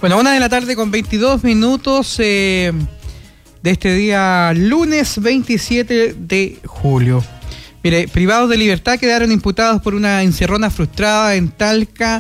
Bueno, 1:00 con 22 minutos de este día lunes 27 de julio. Mire, privados de libertad quedaron imputados por una encerrona frustrada en Talca,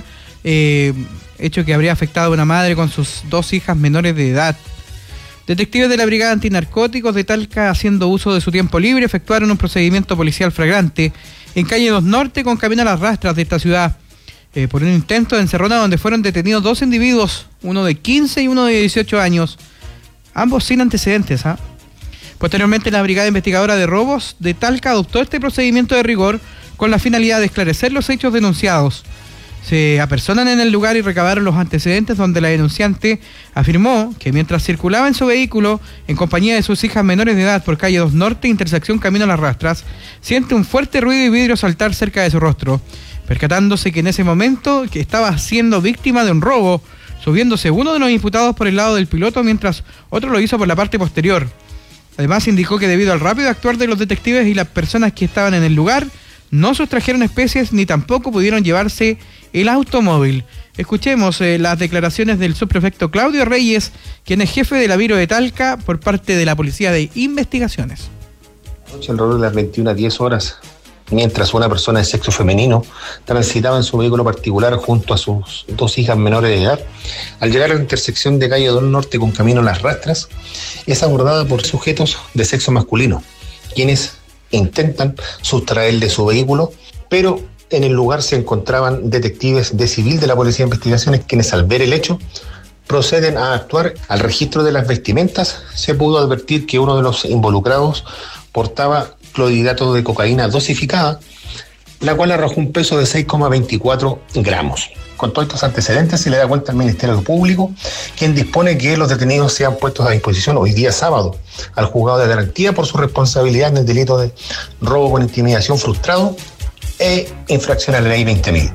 hecho que habría afectado a una madre con sus 2 hijas menores de edad. Detectives de la Brigada Antinarcóticos de Talca, haciendo uso de su tiempo libre, efectuaron un procedimiento policial flagrante en calle 2 Norte con camino a Las Rastras de esta ciudad, por un intento de encerrona donde fueron detenidos 2 individuos, uno de 15 y uno de 18 años, ambos sin antecedentes. Posteriormente, la Brigada Investigadora de Robos de Talca adoptó este procedimiento de rigor con la finalidad de esclarecer los hechos denunciados. Se apersonan en el lugar y recabaron los antecedentes, donde la denunciante afirmó que mientras circulaba en su vehículo en compañía de sus hijas menores de edad por calle 2 Norte, intersección camino a Las Rastras, siente un fuerte ruido y vidrio saltar cerca de su rostro, percatándose que en ese momento que estaba siendo víctima de un robo, subiéndose uno de los imputados por el lado del piloto mientras otro lo hizo por la parte posterior. Además, indicó que debido al rápido actuar de los detectives y las personas que estaban en el lugar, no sustrajeron especies ni tampoco pudieron llevarse el automóvil. Escuchemos las declaraciones del subprefecto Claudio Reyes, quien es jefe de la Biro de Talca por parte de la Policía de Investigaciones. Alrededor de las 21:10, mientras una persona de sexo femenino transitaba en su vehículo particular junto a sus 2 hijas menores de edad, al llegar a la intersección de calle 2 Norte con camino a Las Rastras, es abordada por sujetos de sexo masculino, quienes intentan sustraer de su vehículo, pero en el lugar se encontraban detectives de civil de la Policía de Investigaciones, quienes al ver el hecho proceden a actuar. Al registro de las vestimentas se pudo advertir que uno de los involucrados portaba clorhidrato de cocaína dosificada, la cual arrojó un peso de 6,24 gramos. Con todos estos antecedentes se le da cuenta al Ministerio Público, quien dispone que los detenidos sean puestos a disposición hoy día sábado al juzgado de garantía por su responsabilidad en el delito de robo con intimidación frustrado e infracción a la ley 20.000.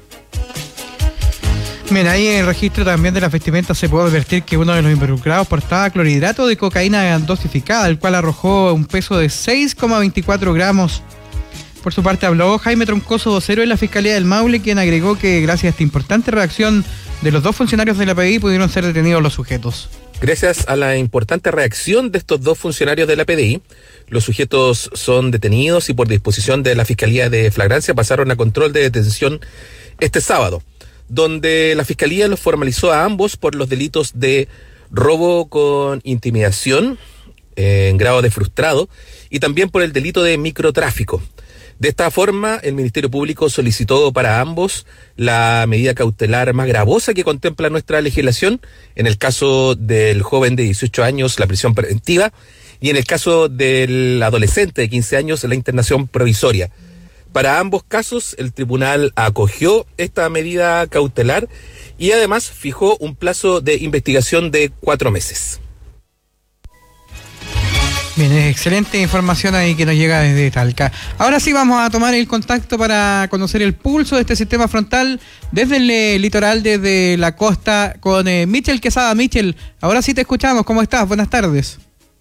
Mira, ahí en el registro también de las vestimentas se puede advertir que uno de los involucrados portaba clorhidrato de cocaína dosificada, el cual arrojó un peso de 6,24 gramos. Por su parte, habló Jaime Troncoso, vocero de la Fiscalía del Maule, quien agregó que gracias a esta importante reacción de los 2 funcionarios de la PDI pudieron ser detenidos los sujetos. Gracias a la importante reacción de estos 2 funcionarios de la PDI, los sujetos son detenidos y por disposición de la Fiscalía de Flagrancia pasaron a control de detención este sábado, donde la Fiscalía los formalizó a ambos por los delitos de robo con intimidación en grado de frustrado y también por el delito de microtráfico. De esta forma, el Ministerio Público solicitó para ambos la medida cautelar más gravosa que contempla nuestra legislación, en el caso del joven de 18 años, la prisión preventiva, y en el caso del adolescente de 15 años, la internación provisoria. Para ambos casos, el tribunal acogió esta medida cautelar y además fijó un plazo de investigación de 4 meses. Bien, excelente información ahí que nos llega desde Talca. Ahora sí vamos a tomar el contacto para conocer el pulso de este sistema frontal desde el litoral, desde la costa, con Michel Quesada. Michel, ahora sí te escuchamos. ¿Cómo estás? Buenas tardes.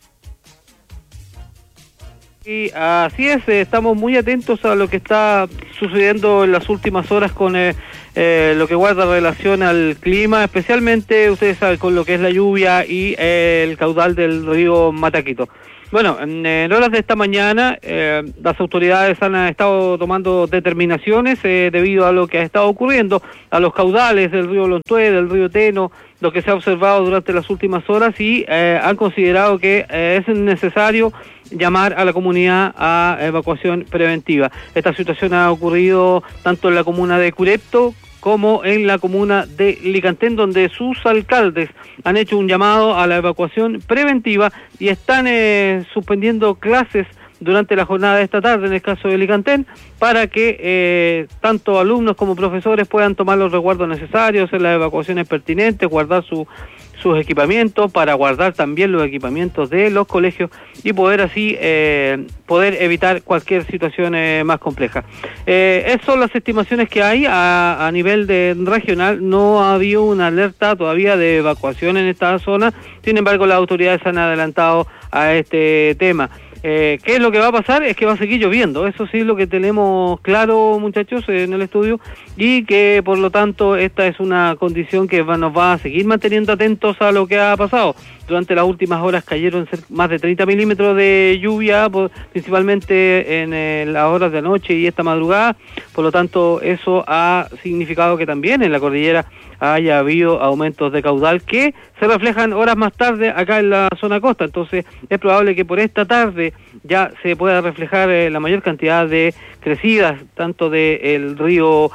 Y así es, estamos muy atentos a lo que está sucediendo en las últimas horas con lo que guarda relación al clima, especialmente, ustedes saben, con lo que es la lluvia y el caudal del río Mataquito. Bueno, en horas de esta mañana las autoridades han estado tomando determinaciones debido a lo que ha estado ocurriendo, a los caudales del río Lontué, del río Teno, lo que se ha observado durante las últimas horas, y han considerado que es necesario llamar a la comunidad a evacuación preventiva. Esta situación ha ocurrido tanto en la comuna de Curepto como en la comuna de Licantén, donde sus alcaldes han hecho un llamado a la evacuación preventiva y están suspendiendo clases durante la jornada de esta tarde, en el caso de Licantén, para que tanto alumnos como profesores puedan tomar los resguardos necesarios, hacer las evacuaciones pertinentes, guardar sus equipamientos, para guardar también los equipamientos de los colegios y poder así poder evitar cualquier situación más compleja. Esas son las estimaciones que hay a nivel regional. No ha habido una alerta todavía de evacuación en esta zona, sin embargo las autoridades han adelantado a este tema. ¿qué es lo que va a pasar? Es que va a seguir lloviendo, eso sí es lo que tenemos claro, muchachos, en el estudio, y que por lo tanto esta es una condición que nos va a seguir manteniendo atentos a lo que ha pasado. Durante las últimas horas cayeron más de 30 milímetros de lluvia, principalmente en las horas de anoche y esta madrugada, por lo tanto eso ha significado que también en la cordillera haya habido aumentos de caudal que se reflejan horas más tarde acá en la zona costa. Entonces es probable que por esta tarde ya se pueda reflejar la mayor cantidad de crecidas, tanto del río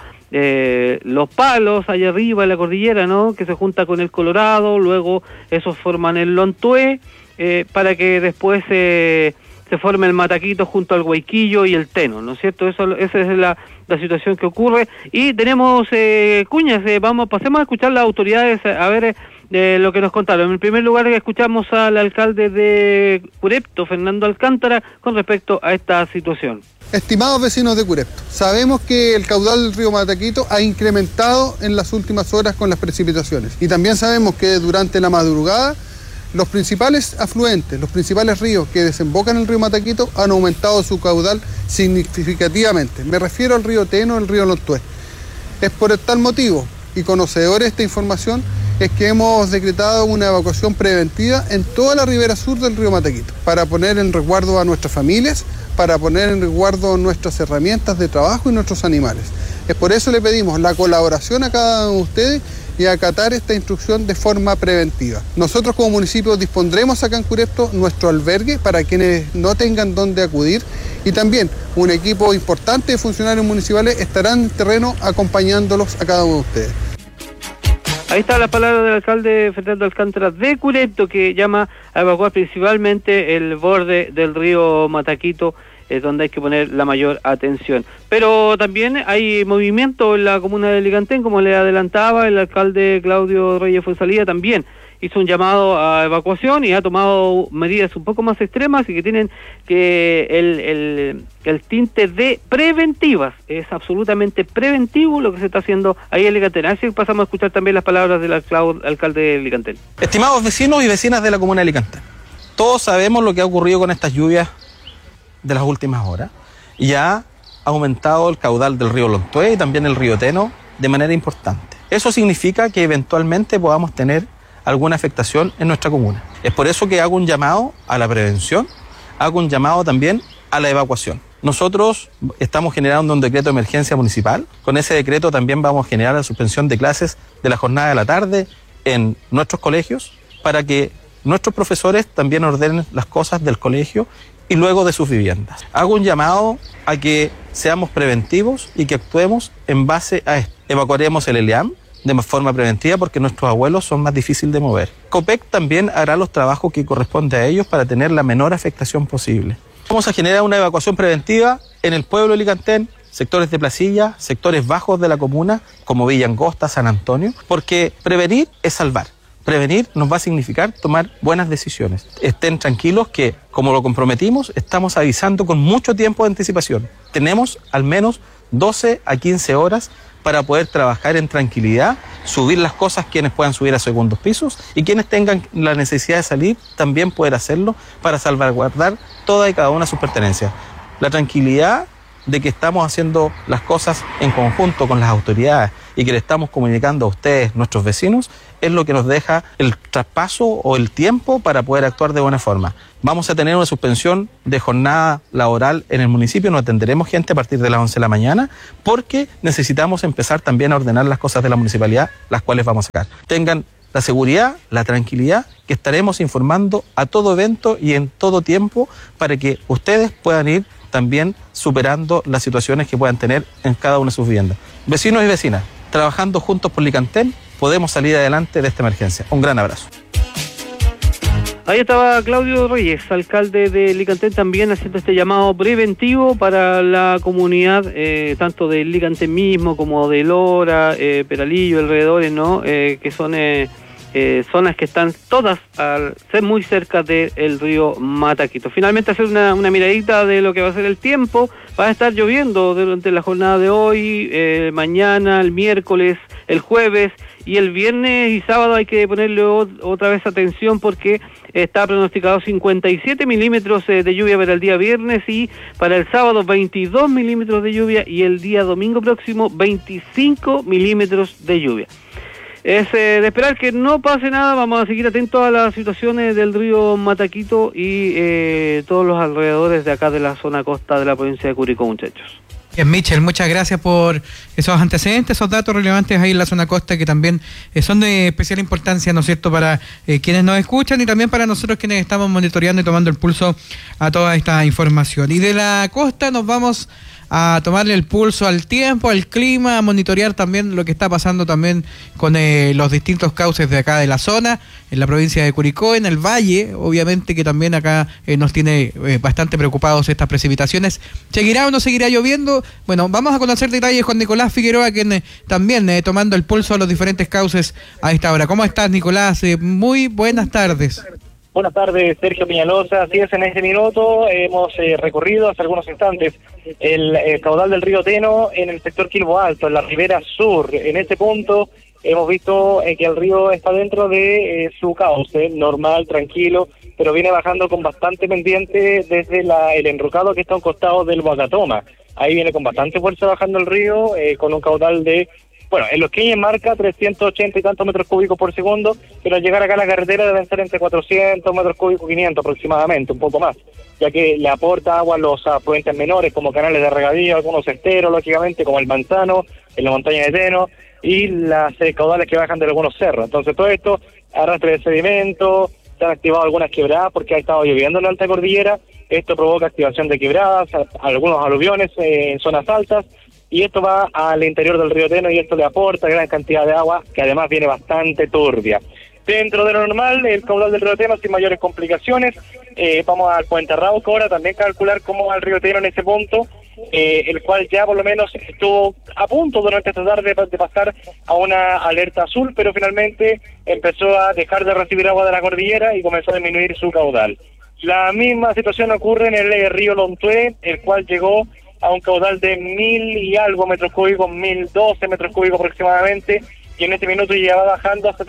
Los Palos, allá arriba en la cordillera, ¿no?, que se junta con el Colorado, luego esos forman el Lontué, para que después se forme el Mataquito junto al Guayquillo y el Teno, ¿no es cierto? Esa es la situación que ocurre. Y tenemos cuñas, pasemos a escuchar las autoridades, a ver lo que nos contaron. En primer lugar, escuchamos al alcalde de Curepto, Fernando Alcántara, con respecto a esta situación. Estimados vecinos de Curepto, sabemos que el caudal del río Mataquito ha incrementado en las últimas horas con las precipitaciones. Y también sabemos que durante la madrugada los principales afluentes, los principales ríos que desembocan en el río Mataquito han aumentado su caudal significativamente. Me refiero al río Teno, el río Lontué. Es por tal motivo, y conocedores de esta información, es que hemos decretado una evacuación preventiva en toda la ribera sur del río Mataquito, para poner en resguardo a nuestras familias, para poner en resguardo nuestras herramientas de trabajo y nuestros animales. Es por eso le pedimos la colaboración a cada uno de ustedes y acatar esta instrucción de forma preventiva. Nosotros como municipio dispondremos acá en Curepto nuestro albergue para quienes no tengan dónde acudir, y también un equipo importante de funcionarios municipales estarán en terreno acompañándolos a cada uno de ustedes. Ahí está la palabra del alcalde Fernando Alcántara de Curepto, que llama a evacuar principalmente el borde del río Mataquito, donde hay que poner la mayor atención. Pero también hay movimiento en la comuna de Licantén, como le adelantaba el alcalde Claudio Reyes Fuenzalía, también hizo un llamado a evacuación y ha tomado medidas un poco más extremas y que tienen que el tinte de preventivas. Es absolutamente preventivo lo que se está haciendo ahí en Licantén. Así que pasamos a escuchar también las palabras del alcalde de Licantén. Estimados vecinos y vecinas de la comuna de Licantén, todos sabemos lo que ha ocurrido con estas lluvias de las últimas horas, y ha aumentado el caudal del río Lontué y también el río Teno de manera importante. Eso significa que eventualmente podamos tener alguna afectación en nuestra comuna. Es por eso que hago un llamado a la prevención, hago un llamado también a la evacuación. Nosotros estamos generando un decreto de emergencia municipal. Con ese decreto también vamos a generar la suspensión de clases de la jornada de la tarde en nuestros colegios, para que nuestros profesores también ordenen las cosas del colegio y luego de sus viviendas. Hago un llamado a que seamos preventivos y que actuemos en base a esto. Evacuaremos el ELEAM de forma preventiva porque nuestros abuelos son más difíciles de mover. COPEC también hará los trabajos que corresponde a ellos para tener la menor afectación posible. Vamos a generar una evacuación preventiva en el pueblo de Licantén, sectores de Placilla, sectores bajos de la comuna, como Villa Angosta, San Antonio, porque prevenir es salvar. Prevenir nos va a significar tomar buenas decisiones. Estén tranquilos que, como lo comprometimos, estamos avisando con mucho tiempo de anticipación. Tenemos al menos 12 a 15 horas para poder trabajar en tranquilidad, subir las cosas quienes puedan subir a segundos pisos, y quienes tengan la necesidad de salir también poder hacerlo para salvaguardar toda y cada una de sus pertenencias. La tranquilidad de que estamos haciendo las cosas en conjunto con las autoridades y que le estamos comunicando a ustedes, nuestros vecinos, es lo que nos deja el traspaso o el tiempo para poder actuar de buena forma. Vamos a tener una suspensión de jornada laboral en el municipio, no atenderemos gente a partir de las 11 de la mañana, porque necesitamos empezar también a ordenar las cosas de la municipalidad, las cuales vamos a sacar. Tengan la seguridad, la tranquilidad, que estaremos informando a todo evento y en todo tiempo para que ustedes puedan ir también superando las situaciones que puedan tener en cada una de sus viviendas. Vecinos y vecinas, trabajando juntos por Licantén, podemos salir adelante de esta emergencia. Un gran abrazo. Ahí estaba Claudio Reyes, alcalde de Licantén, también haciendo este llamado preventivo para la comunidad, tanto de Licantén mismo como de Lora, Peralillo, alrededores, ¿no? Que son zonas que están todas al ser muy cerca del río Mataquito. Finalmente hacer una miradita de lo que va a ser el tiempo. Va a estar lloviendo durante la jornada de hoy, mañana, el miércoles, el jueves y el viernes y sábado hay que ponerle otra vez atención porque está pronosticado 57 milímetros de lluvia para el día viernes, y para el sábado 22 milímetros de lluvia, y el día domingo próximo 25 milímetros de lluvia. Es de esperar que no pase nada. Vamos a seguir atentos a las situaciones del río Mataquito y todos los alrededores de acá de la zona costa de la provincia de Curicó, muchachos. Bien, Michel, muchas gracias por esos antecedentes, esos datos relevantes ahí en la zona costa, que también son de especial importancia, ¿no es cierto?, para quienes nos escuchan y también para nosotros quienes estamos monitoreando y tomando el pulso a toda esta información. Y de la costa nos vamos a tomarle el pulso al tiempo, al clima, a monitorear también lo que está pasando también con los distintos cauces de acá de la zona, en la provincia de Curicó, en el valle, obviamente que también acá nos tiene bastante preocupados estas precipitaciones. ¿Seguirá o no seguirá lloviendo? Bueno, vamos a conocer detalles con Nicolás Figueroa, quien también tomando el pulso a los diferentes cauces a esta hora. ¿Cómo estás, Nicolás? Muy buenas tardes. Buenas tardes, Sergio Peñalosa. Así es, en este minuto hemos recorrido hace algunos instantes el caudal del río Teno en el sector Quilbo Alto, en la ribera sur. En este punto hemos visto que el río está dentro de su cauce, normal, tranquilo, pero viene bajando con bastante pendiente desde el enrocado que está a un costado del Guacatoma. Ahí viene con bastante fuerza bajando el río, con un caudal de... Bueno, en los Queñes marca 380 y tantos metros cúbicos por segundo, pero al llegar acá a la carretera deben ser entre 400 metros cúbicos, 500 aproximadamente, un poco más, ya que le aporta agua a los afluentes menores, como canales de regadío, algunos esteros, lógicamente, como el Manzano, en la montaña de Teno, y las caudales que bajan de algunos cerros. Entonces todo esto arrastra de sedimento, se han activado algunas quebradas porque ha estado lloviendo en la alta cordillera, esto provoca activación de quebradas, algunos aluviones en zonas altas, y esto va al interior del río Teno y esto le aporta gran cantidad de agua, que además viene bastante turbia. Dentro de lo normal, el caudal del río Teno sin mayores complicaciones. Vamos al Puente Arauco ahora, también calcular cómo va el río Teno en ese punto, el cual ya por lo menos estuvo a punto durante esta tarde de pasar a una alerta azul, pero finalmente empezó a dejar de recibir agua de la cordillera y comenzó a disminuir su caudal. La misma situación ocurre en el río Lontué, el cual llegó a un caudal de 1000 y algo metros cúbicos, 1012 metros cúbicos aproximadamente, y en este minuto ya va bajando a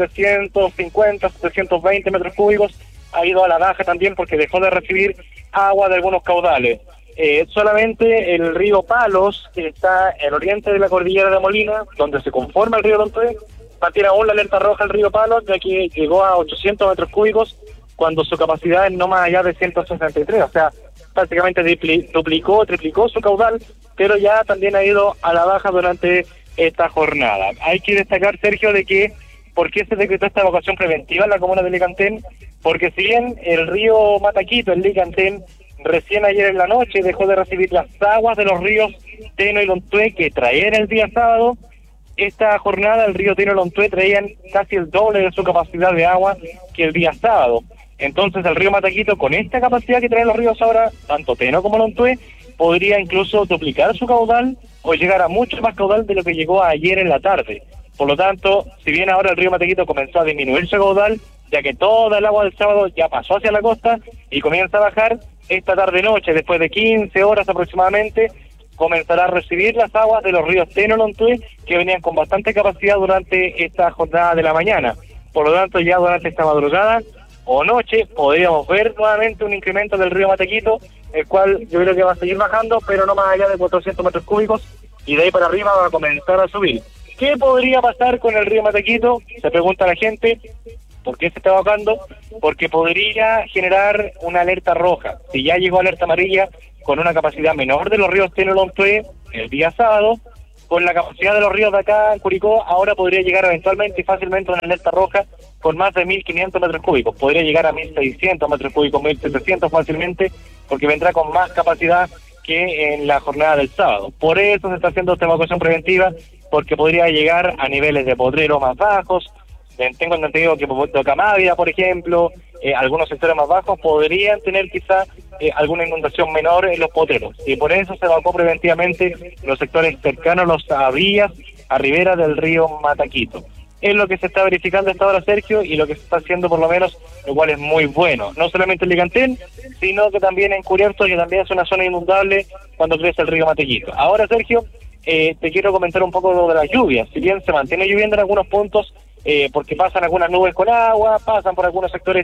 750, 720 metros cúbicos. Ha ido a la baja también porque dejó de recibir agua de algunos caudales. Solamente el río Palos, que está en el oriente de la cordillera de Molina, donde se conforma el río Lontué, mantiene aún la alerta roja el río Palos, ya que llegó a 800 metros cúbicos cuando su capacidad es no más allá de 163, o sea, prácticamente duplicó, triplicó su caudal, pero ya también ha ido a la baja durante esta jornada. Hay que destacar, Sergio, de que ¿por qué se decretó esta evacuación preventiva en la comuna de Licantén? Porque si bien el río Mataquito, en Licantén, recién ayer en la noche dejó de recibir las aguas de los ríos Teno y Lontué que traían el día sábado, esta jornada el río Teno y Lontué traían casi el doble de su capacidad de agua que el día sábado. Entonces el río Mataquito, con esta capacidad que traen los ríos ahora, tanto Teno como Lontué, podría incluso duplicar su caudal o llegar a mucho más caudal de lo que llegó ayer en la tarde. Por lo tanto, si bien ahora el río Mataquito comenzó a disminuir su caudal, ya que toda el agua del sábado ya pasó hacia la costa y comienza a bajar, esta tarde-noche, después de 15 horas aproximadamente, comenzará a recibir las aguas de los ríos Teno y Lontué, que venían con bastante capacidad durante esta jornada de la mañana. Por lo tanto, ya durante esta madrugada o noche podríamos ver nuevamente un incremento del río Mataquito, el cual yo creo que va a seguir bajando, pero no más allá de 400 metros cúbicos, y de ahí para arriba va a comenzar a subir. ¿Qué podría pasar con el río Mataquito? Se pregunta la gente. ¿Por qué se está evacuando? Porque podría generar una alerta roja. Si ya llegó alerta amarilla con una capacidad menor de los ríos Teno y Lontué el día sábado, con la capacidad de los ríos de acá en Curicó, ahora podría llegar eventualmente y fácilmente a una alerta roja con más de 1500 metros cúbicos. Podría llegar a 1600 metros cúbicos, 1700 fácilmente, porque vendrá con más capacidad que en la jornada del sábado. Por eso se está haciendo esta evacuación preventiva, porque podría llegar a niveles de potrero más bajos. Tengo entendido que Tocamávida, por ejemplo, algunos sectores más bajos podrían tener quizá alguna inundación menor en los potreros, y por eso se evacuó preventivamente los sectores cercanos a vías, a ribera del río Mataquito. Es lo que se está verificando hasta ahora, Sergio, y lo que se está haciendo por lo menos, lo cual es muy bueno, no solamente en Licantén, sino que también en Curiarto, que también es una zona inundable cuando crece el río Mataquito. Ahora, Sergio, te quiero comentar un poco de las lluvias. Si bien se mantiene lloviendo en algunos puntos, porque pasan algunas nubes con agua, pasan por algunos sectores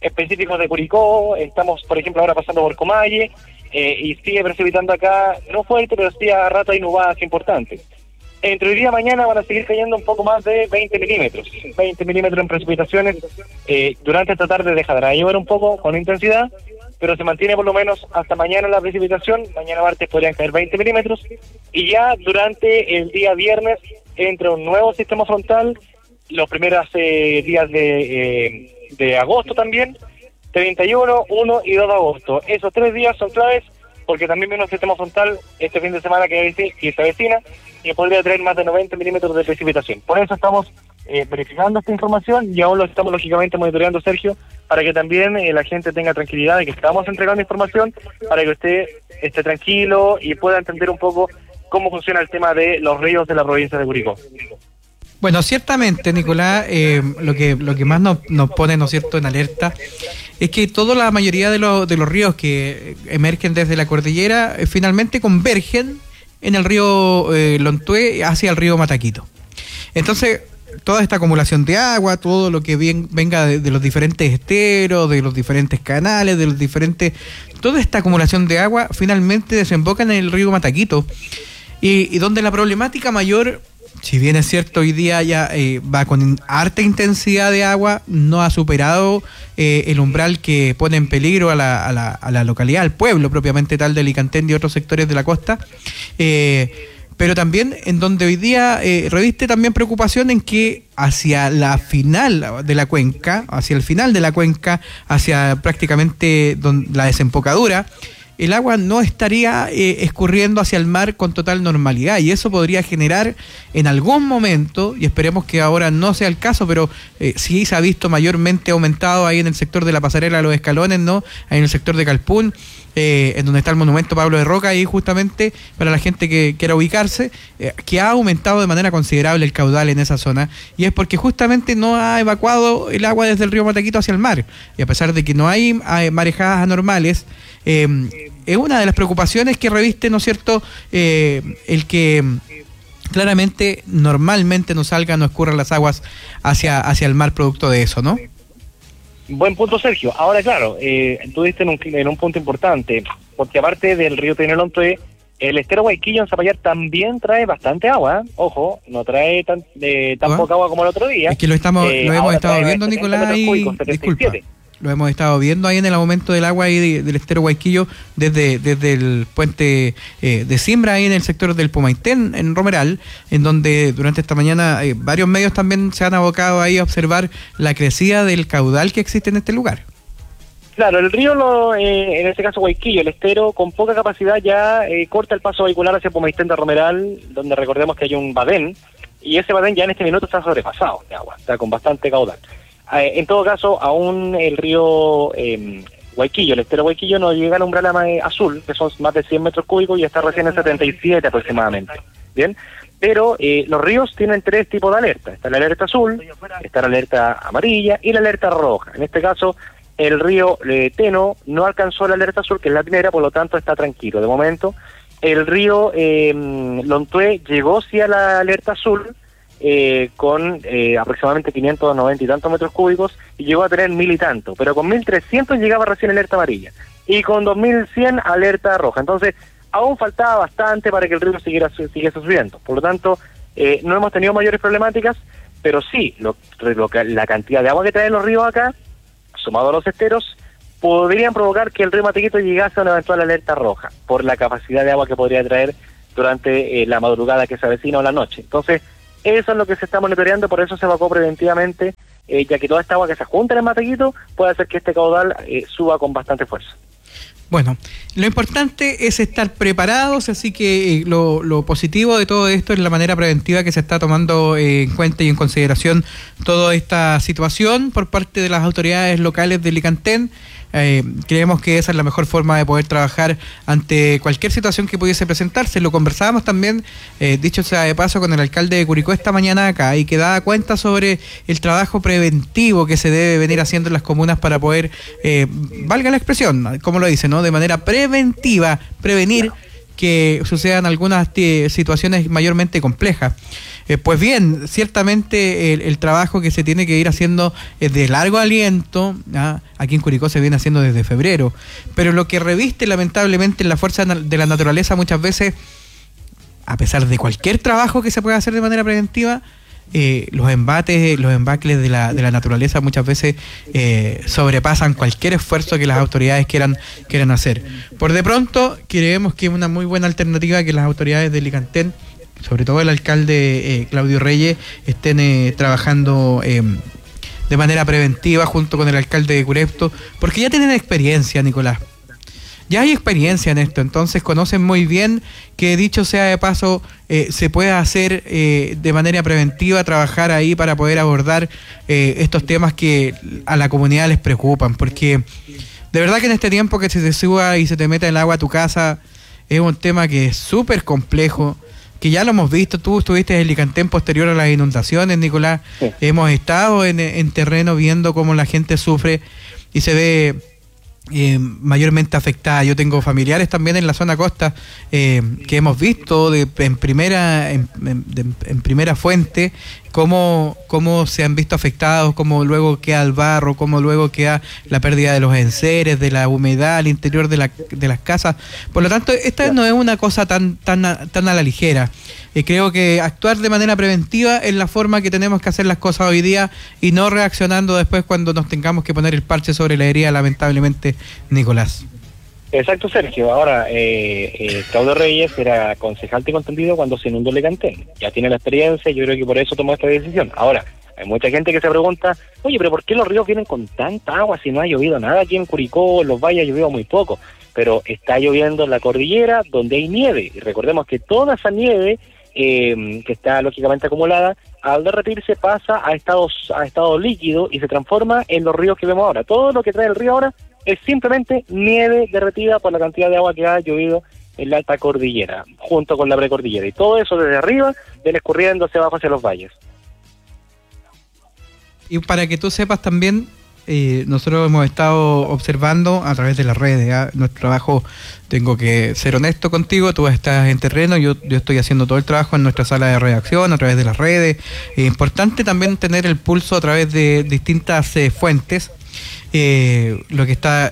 específicos de Curicó. Estamos, por ejemplo, ahora pasando por Comalle, y sigue precipitando acá, no fuerte, pero sí a rato hay nubadas importantes. Entre hoy día y mañana van a seguir cayendo un poco más de 20 milímetros. 20 milímetros en precipitaciones. Durante esta tarde dejará de llover un poco con intensidad, pero se mantiene por lo menos hasta mañana la precipitación. Mañana martes podrían caer 20 milímetros. Y ya durante el día viernes entra un nuevo sistema frontal, los primeros días de agosto también, 31, 1 y 2 de agosto. Esos 3 días son claves porque también viene un sistema frontal este fin de semana que se avecina y podría traer más de 90 milímetros de precipitación. Por eso estamos verificando esta información y aún lo estamos lógicamente monitoreando, Sergio, para que también la gente tenga tranquilidad de que estamos entregando información para que usted esté tranquilo y pueda entender un poco cómo funciona el tema de los ríos de la provincia de Curicó. Bueno, ciertamente, Nicolás, lo que más nos pone, ¿no es cierto?, en alerta es que la mayoría de los ríos que emergen desde la cordillera finalmente convergen en el río Lontué hacia el río Mataquito. Entonces, toda esta acumulación de agua, todo lo que venga de los diferentes esteros, de los diferentes canales, toda esta acumulación de agua finalmente desemboca en el río Mataquito y donde la problemática mayor, si bien es cierto, hoy día ya va con harta intensidad de agua, no ha superado el umbral que pone en peligro a la localidad, al pueblo propiamente tal de Alicantén y otros sectores de la costa, pero también en donde hoy día reviste también preocupación en que hacia la final de la cuenca, hacia prácticamente la desembocadura, el agua no estaría escurriendo hacia el mar con total normalidad y eso podría generar en algún momento, y esperemos que ahora no sea el caso, pero sí se ha visto mayormente aumentado ahí en el sector de la pasarela de los Escalones, ¿no? Ahí en el sector de Calpún, en donde está el monumento Pablo de Roca, ahí justamente para la gente que quiera ubicarse, que ha aumentado de manera considerable el caudal en esa zona, y es porque justamente no ha evacuado el agua desde el río Mataquito hacia el mar, y a pesar de que no hay marejadas anormales, es una de las preocupaciones que reviste, ¿no es cierto?, el que claramente normalmente no escurran las aguas hacia el mar producto de eso, ¿no? Buen punto, Sergio. Ahora, claro, tú diste en un punto importante, porque aparte del río Lontué, el estero Guayquillo en Zapallar también trae bastante agua, ojo, no trae tan poca agua como el otro día. Es que lo hemos estado viendo, Nicolás, ahí, disculpa. Lo hemos estado viendo ahí en el aumento del agua ahí del estero Guayquillo desde el puente de Simbra, ahí en el sector del Pumaitén, en Romeral, en donde durante esta mañana varios medios también se han abocado ahí a observar la crecida del caudal que existe en este lugar. Claro, el río, en este caso Guayquillo, el estero con poca capacidad ya corta el paso vehicular hacia Pumaitén de Romeral, donde recordemos que hay un badén, y ese badén ya en este minuto está sobrepasado de agua, está con bastante caudal. En todo caso, aún el río Guayquillo, el estero Guayquillo, no llega al umbral azul, que son más de 100 metros cúbicos y está recién en 77 aproximadamente. Bien, pero los ríos tienen 3 tipos de alerta. Está la alerta azul, está la alerta amarilla y la alerta roja. En este caso, el río Teno no alcanzó la alerta azul, que es la primera, por lo tanto está tranquilo. De momento, el río Lontué llegó sí a la alerta azul, con aproximadamente 590 y tantos metros cúbicos y llegó a tener 1000 y tanto, pero con 1300 llegaba recién alerta amarilla y con 2100 alerta roja. Entonces aún faltaba bastante para que el río siguiese subiendo. Por lo tanto, no hemos tenido mayores problemáticas, pero sí la cantidad de agua que traen los ríos acá, sumado a los esteros, podrían provocar que el río Mataquito llegase a una eventual alerta roja por la capacidad de agua que podría traer durante la madrugada que se avecina o la noche. Entonces, eso es lo que se está monitoreando, por eso se evacuó preventivamente, ya que toda esta agua que se junta en el Mataquito puede hacer que este caudal suba con bastante fuerza. Bueno, lo importante es estar preparados, así que lo positivo de todo esto es la manera preventiva que se está tomando en cuenta y en consideración toda esta situación por parte de las autoridades locales de Alicantén. Creemos que esa es la mejor forma de poder trabajar ante cualquier situación que pudiese presentarse. Lo conversábamos también, dicho sea de paso, con el alcalde de Curicó esta mañana acá, y que daba cuenta sobre el trabajo preventivo que se debe venir haciendo en las comunas para poder, valga la expresión, como lo dice, ¿no?, de manera preventiva, prevenir que sucedan algunas situaciones mayormente complejas. Pues bien, ciertamente el trabajo que se tiene que ir haciendo es de largo aliento, ¿ah? Aquí en Curicó se viene haciendo desde febrero, pero lo que reviste lamentablemente la fuerza de la naturaleza muchas veces, a pesar de cualquier trabajo que se pueda hacer de manera preventiva, los embacles de la naturaleza muchas veces sobrepasan cualquier esfuerzo que las autoridades quieran hacer. Por de pronto, creemos que es una muy buena alternativa que las autoridades de Licantén, sobre todo el alcalde Claudio Reyes, estén trabajando de manera preventiva junto con el alcalde de Curepto, porque ya tienen experiencia, Nicolás. Ya hay experiencia en esto, entonces conocen muy bien que, dicho sea de paso, se puede hacer de manera preventiva, trabajar ahí para poder abordar estos temas que a la comunidad les preocupan, porque de verdad que en este tiempo que se te suba y se te meta el agua a tu casa es un tema que es súper complejo, que ya lo hemos visto. Tú estuviste en Licantén posterior a las inundaciones, Nicolás. Sí. Hemos estado en terreno viendo cómo la gente sufre y se ve mayormente afectada. Yo tengo familiares también en la zona costa que hemos visto en primera fuente cómo se han visto afectados, cómo luego queda el barro, cómo luego queda la pérdida de los enseres, de la humedad al interior de las casas. Por lo tanto, esta no es una cosa tan a la ligera. Creo que actuar de manera preventiva es la forma que tenemos que hacer las cosas hoy día y no reaccionando después cuando nos tengamos que poner el parche sobre la herida, lamentablemente, Nicolás. Exacto, Sergio. Ahora, Claudio Reyes era concejal, tengo entendido, cuando se inundó Licantén. Ya tiene la experiencia, yo creo que por eso tomó esta decisión. Ahora, hay mucha gente que se pregunta, oye, pero ¿por qué los ríos vienen con tanta agua si no ha llovido nada? Aquí en Curicó, en los valles ha llovido muy poco, pero está lloviendo en la cordillera donde hay nieve. Y recordemos que toda esa nieve que está lógicamente acumulada, al derretirse pasa a estado líquido y se transforma en los ríos que vemos ahora. Todo lo que trae el río ahora es simplemente nieve derretida por la cantidad de agua que ha llovido en la alta cordillera, junto con la precordillera. Y todo eso desde arriba viene escurriendo hacia abajo hacia los valles. Y para que tú sepas también, nosotros hemos estado observando a través de las redes, ¿eh? Nuestro trabajo, tengo que ser honesto contigo, tú estás en terreno, yo estoy haciendo todo el trabajo en nuestra sala de redacción, a través de las redes. Es importante también tener el pulso a través de distintas fuentes. Lo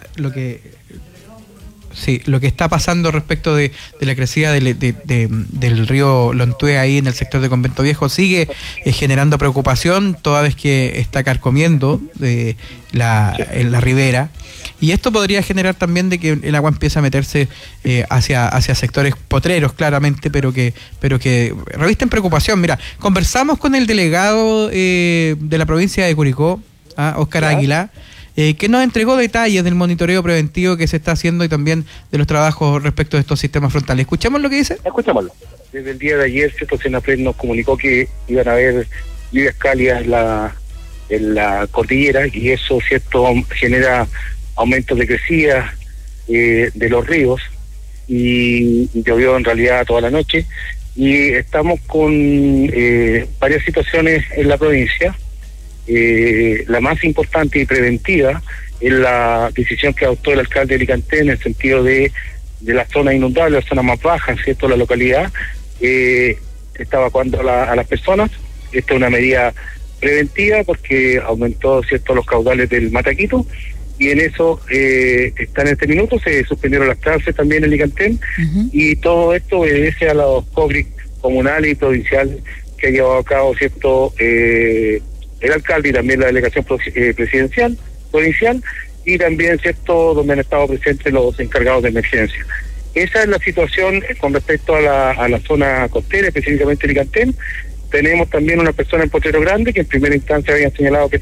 que está pasando respecto de la crecida del río Lontué ahí en el sector de Convento Viejo sigue generando preocupación, toda vez que está carcomiendo en la ribera, y esto podría generar también de que el agua empiece a meterse hacia sectores potreros, claramente, pero que revisten preocupación. Mira, conversamos con el delegado de la provincia de Curicó, Óscar Águila, que nos entregó detalles del monitoreo preventivo que se está haciendo y también de los trabajos respecto de estos sistemas frontales. ¿Escuchamos lo que dice? Escuchémoslo. Desde el día de ayer, Senapred nos comunicó que iban a haber lluvias cálidas en la cordillera, y eso, genera aumentos de crecida de los ríos, y llovió en realidad toda la noche, y estamos con varias situaciones en la provincia. La más importante y preventiva es la decisión que adoptó el alcalde de Licantén en el sentido de la zona inundable, la zona más baja, ¿cierto?, la localidad, está evacuando a las personas. Esta es una medida preventiva porque aumentó, ¿cierto?, los caudales del Mataquito, y en eso está en este minuto. Se suspendieron las clases también en Licantén, y todo esto obedece a los COGRIC comunales y provinciales que ha llevado a cabo, ¿cierto?, el alcalde, y también la delegación presidencial, provincial, y también, ¿cierto?, donde han estado presentes los encargados de emergencia. Esa es la situación con respecto a la zona costera, específicamente Licantén. Tenemos también una persona en Potrero Grande que en primera instancia habían señalado que